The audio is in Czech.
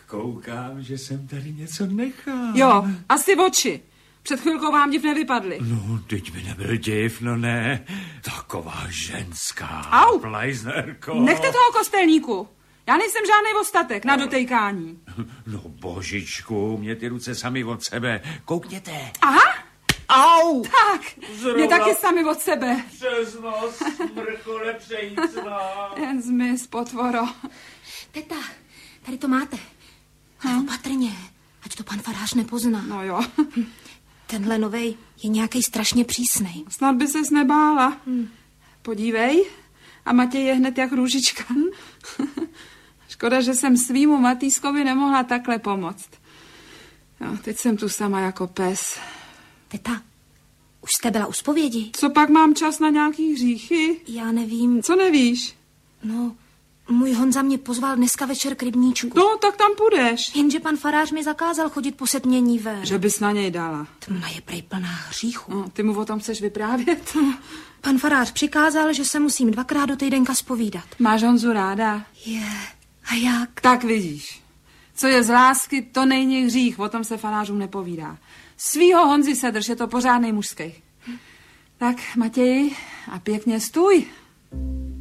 koukám, že jsem tady něco nechal. Jo, asi oči. Před chvilkou vám div nevypadly. No, teď mi nebyl div, no ne. Taková ženská. Au! Plajznerko. Nechte toho kostelníku. Já nejsem žádný ostatek na dotejkání. No božičku, mě ty ruce sami od sebe. Koukněte. Aha. Au! Tak, mě taky sami od sebe. Přes nos, smrcho nepřejícná. Jen zmiz, potvoro. Teta, tady to máte. Ale opatrně, ať to pan farář nepozná. No jo. Tenhle novej je nějaký strašně přísnej. Snad by ses nebála. Podívej. A Matěj je hned jak růžička. Škoda, že jsem svýmu Matýskovi nemohla takhle pomoct. No, teď jsem tu sama jako pes. Teta, už jste byla u zpovědi? Co pak mám čas na nějaký hříchy? Já nevím. Co nevíš? No, můj Honza mě pozval dneska večer k rybníčku. No, tak tam půjdeš. Jenže pan farář mi zakázal chodit po setmění ven. Že bys na něj dala. Tma je prej plná hříchu. No, ty mu o tom chceš vyprávět? Pan farář přikázal, že se musím 2krát do týdenka zpovídat. Máš Honzu ráda? Je, a jak? Tak vidíš. Co je z lásky, to není hřích, o tom se farářům nepovídá. Svýho Honzi se drž, je to pořádnej mužský. Tak, Matěji, a pěkně stůj.